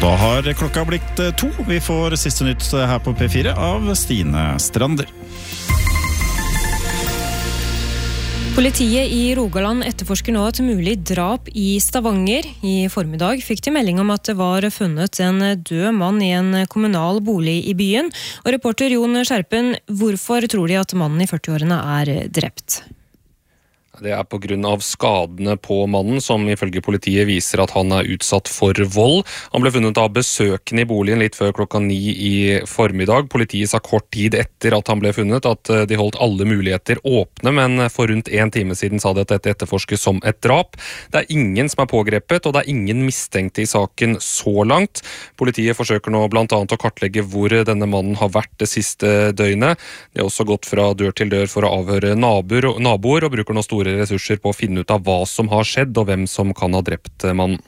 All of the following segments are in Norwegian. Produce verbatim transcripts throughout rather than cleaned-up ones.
Da har klokka blitt to. Vi får siste nytt her på P fire av Stine Strander. Politiet i Rogaland etterforsker nå et mulig drap i Stavanger. I formiddag fikk de melding om at det var funnet en død mann i en kommunal bolig i byen. Og reporter Jon Skjerpen, hvorfor tror de at mannen i førti-årene er drept? Det er på grunn av skadene på mannen, som ifølge politiet viser at han er utsatt for vold. Han ble funnet av besøkende i boligen litt før klokka ni i formiddag. Politiet sa kort tid etter at han ble funnet at de holdt alle muligheter åpne, men for rundt en time siden sa de at dette etterforskes som et drap. Det er ingen som er pågrepet, og det er ingen mistenkte i saken så langt. Politiet forsøker nå blant annet å kartlegge hvor denne mannen har vært det siste døgnet. De har også gått fra dør til dør for å avhøre naboer, naboer og bruker nå store ressurser på å finne ut av hva som har skjedd og hvem som kan ha drept mannen.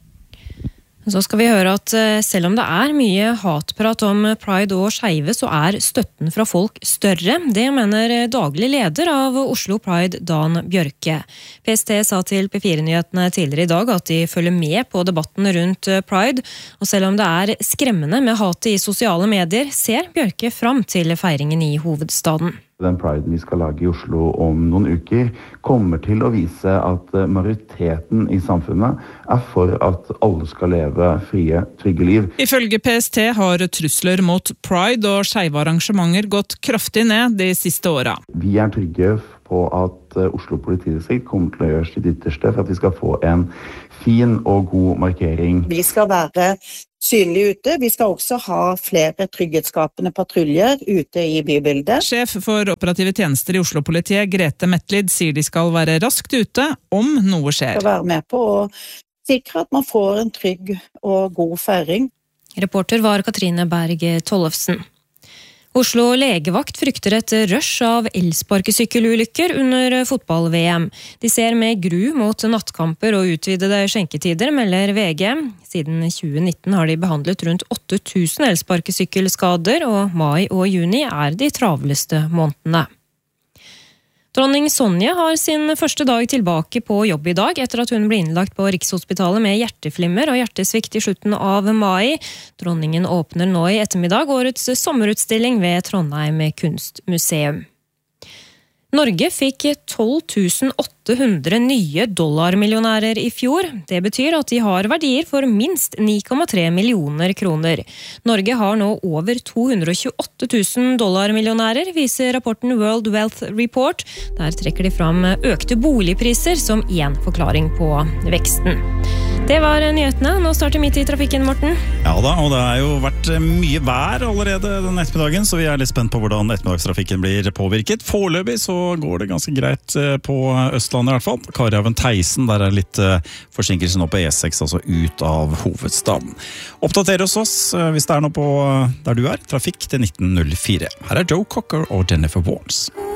Så skal vi høre at selv om det er mye hatprat om pride og skeive, så er støtten fra folk større. Det mener daglig leder av Oslo Pride, Dan Bjørke. P S T sa til P fire-nyhetene tidligere i dag at de følger med på debatten rundt pride. Og selv om det er skremmende med hatet i sosiale medier, ser Bjørke fram til feiringen i hovedstaden. Den priden vi skal lage i Oslo om noen uker kommer til å vise at majoriteten i samfunnet er for at alle skal leve frie, trygge liv. Ifølge P S T har trusler mot pride og skeive arrangementer gått kraftig ned de siste åra. Vi er trygge på at Oslo politidistrikt kommer til å gjøre sitt ytterste for at vi skal få en fin og god markering. Vi skal være synlig ute. Vi skal også ha flere trygghetsskapende patruljer ute i bybildet. Sjef for operative tjenester i Oslo-politiet, Grete Metlid, sier de skal være raskt ute om noe skjer. Vi skal være med på å sikre at man får en trygg og god feiring. Reporter var Katrine Berg Tollefsen. Oslo legevakt frykter et rush av elsparkesykkelulykker under fotball-V M. De ser med gru mot nattkamper og utvidede skjenketider, melder V G. Siden tjue nitten har de behandlet rundt åtte tusen elsparkesykkelskader, og mai og juni er de travleste månedene. Dronning Sonja har sin første dag tilbake på jobb i dag, etter at hun ble innlagt på Rikshospitalet med hjerteflimmer og hjertesvikt i slutten av mai. Dronningen åpner nå i ettermiddag årets sommerutstilling ved Trondheim kunstmuseum. Norge fikk tolv tusen åtte hundre nye dollarmillionærer i fjor. Det betyr at de har verdier for minst ni komma tre millioner kroner. Norge har nå over to hundre og tjueåtte tusen dollarmillionærer, viser rapporten World Wealth Report. Der trekker de fram økte boligpriser som en forklaring på veksten. Det var nyhetene. Nå starter Midt i trafikken, Morten. Ja da, og det har jo vært mye vær allerede den ettermiddagen, så vi er litt spent på hvordan ettermiddagstrafikken blir påvirket. Foreløpig så går det ganske greit på Østlandet i hvert fall. Karjhaven-Theisen, der er litt forsinkelse nå på E seks, altså ut av hovedstaden. Oppdater oss oss hvis det er noe på der du er. Trafikk til nitten null fire. Her er Joe Cocker og Jennifer Warnes.